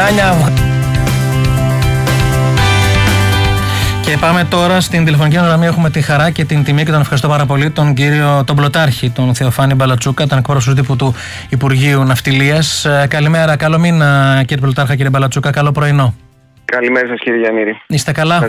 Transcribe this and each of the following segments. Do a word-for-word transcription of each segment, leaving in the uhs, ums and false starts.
Άνια. Και πάμε τώρα στην τηλεφωνική γραμμή. Έχουμε τη χαρά και την τιμή και τον ευχαριστώ πάρα πολύ τον κύριο τον Πλωτάρχη, τον Θεοφάνη Μπαλατσούκα, τον εκπρόσωπο τύπου του Υπουργείου Ναυτιλίας. Καλημέρα, καλό μήνα κύριε Πλωτάρχα, κύριε Μπαλατσούκα, καλό πρωινό. Καλημέρα σας κύριε Γιαννήρη. Είστε καλά?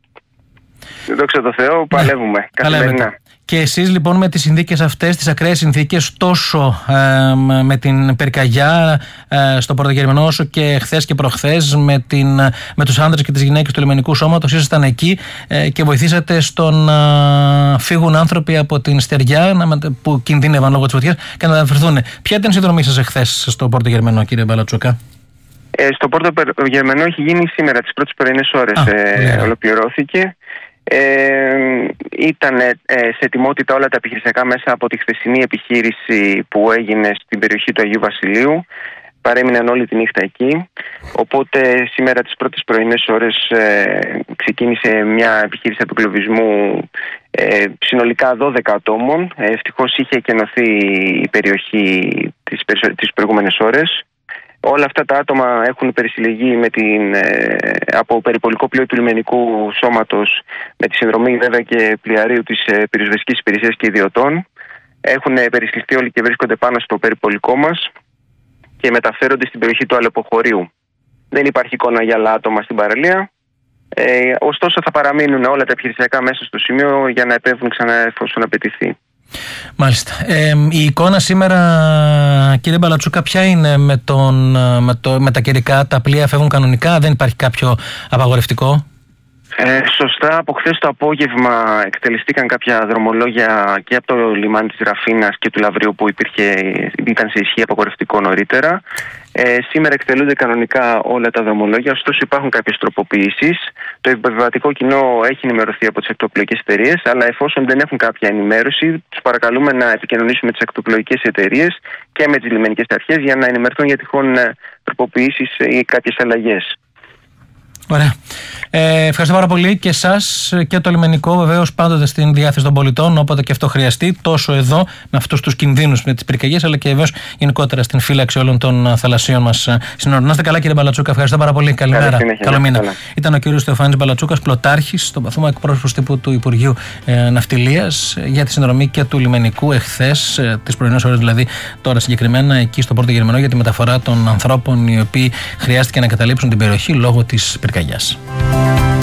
Δόξα τω Θεώ, παλεύουμε. Ναι, καθημερινά. Και εσείς λοιπόν με τις συνθήκες αυτές, τις ακραίες συνθήκες, τόσο ε, με την πυρκαγιά ε, στο Πρωτογερμανό, όσο και χθες και προχθές με, την, με τους άνδρες και τις γυναίκες του λιμενικού σώματος, ήσασταν εκεί ε, και βοηθήσατε στο να φύγουν άνθρωποι από την στεριά να, που κινδύνευαν λόγω της φωτιάς και να μεταφερθούν. Ποια ήταν η συνδρομή σας εχθές στο Πρωτογερμανό, κύριε Μπαλατσούκα? Ε, στο Πρωτογερμανό έχει γίνει σήμερα, τις πρώτες πρωινές ώρες Α, ε, ολοκληρώθηκε. Ε, ήταν ε, σε ετοιμότητα όλα τα επιχειρησιακά μέσα από τη χθεσινή επιχείρηση που έγινε στην περιοχή του Αγίου Βασιλείου. Παρέμειναν όλη τη νύχτα εκεί. Οπότε σήμερα τις πρώτες πρωινές ώρες ε, ξεκίνησε μια επιχείρηση απεκλωβισμού ε, συνολικά δώδεκα ατόμων. Ε, ευτυχώς είχε εκενωθεί η περιοχή τις, τις προηγούμενες ώρες. Όλα αυτά τα άτομα έχουν περισυλλεγεί με την, ε, από περιπολικό πλοίο του λιμενικού σώματος με τη συνδρομή βέβαια και πλοιαρίου της ε, πυροσβεστικής υπηρεσίας και ιδιωτών. Έχουν ε, περισυλληφθεί όλοι και βρίσκονται πάνω στο περιπολικό μας και μεταφέρονται στην περιοχή του αλεποχωρίου. Δεν υπάρχει εικόνα για άλλα άτομα στην παραλία. Ε, ωστόσο θα παραμείνουν όλα τα επιχειρησιακά μέσα στο σημείο για να επέμβουν ξανά εφόσον απαιτηθεί. Μάλιστα. Ε, η εικόνα σήμερα, κύριε Μπαλατσούκα, ποια είναι με, τον, με, το, με τα καιρικά? Τα πλοία φεύγουν κανονικά, δεν υπάρχει κάποιο απαγορευτικό? Ε, σωστά, από χθες το απόγευμα εκτελεστήκαν κάποια δρομολόγια και από το λιμάνι της Ραφίνας και του Λαυρίου που υπήρχε, ήταν σε ισχύ απαγορευτικό νωρίτερα. Ε, σήμερα εκτελούνται κανονικά όλα τα δρομολόγια, ωστόσο υπάρχουν κάποιες τροποποιήσεις. Το επιβατικό κοινό έχει ενημερωθεί από τις ακτοπλοϊκές εταιρείες, αλλά εφόσον δεν έχουν κάποια ενημέρωση, τους παρακαλούμε να επικοινωνήσουμε με τις ακτοπλοϊκές εταιρείες και με τις λιμενικές αρχές για να ενημερθούν για τυχόν τροποποιήσεις ή κάποιες αλλαγές. Ωραία. Ε, ευχαριστώ πάρα πολύ και εσάς και το λιμενικό, βεβαίως πάντοτε στην διάθεση των πολιτών, όποτε και αυτό χρειαστεί, τόσο εδώ με αυτούς τους κινδύνους με τις πυρκαγιές, αλλά και βεβαίως γενικότερα στην φύλαξη όλων των θαλασσίων μας σύνορων. Να είστε καλά, κύριε Μπαλατσούκα, ευχαριστώ πάρα πολύ. Καλημέρα. Καλό μήνα. Καλά. Ήταν ο κύριος Θεοφάνης Μπαλατσούκας, Πλωτάρχης, στον Παθούμα, εκπρόσωπος τύπου του Υπουργείου ε, Ναυτιλίας, για τη συνδρομή και του λιμενικού εχθές, ε, τις πρωινές ώρες δηλαδή, τώρα συγκεκριμένα εκεί στο Πρωτογερμανό, για τη μεταφορά των ανθρώπων οι οποίοι χρειάστηκε να καταλήψουν την περιοχή λόγω της πυρκαγιάς.